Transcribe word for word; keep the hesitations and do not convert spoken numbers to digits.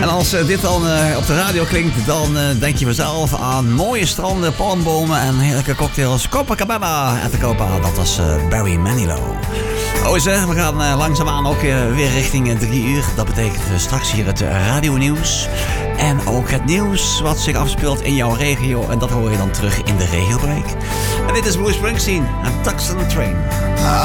En als uh, dit dan uh, op de radio klinkt, dan uh, denk je vanzelf aan mooie stranden, palmbomen en heerlijke cocktails. Copacabana en te kopen. Dat was uh, Barry Manilow. Oh, zeg, we gaan uh, langzaamaan ook uh, weer richting uh, drie uur. Dat betekent uh, straks hier het uh, radionieuws. En ook het nieuws wat zich afspeelt in jouw regio. En dat hoor je dan terug in de regiobreak. En dit is Bruce Springsteen en Tucson Train.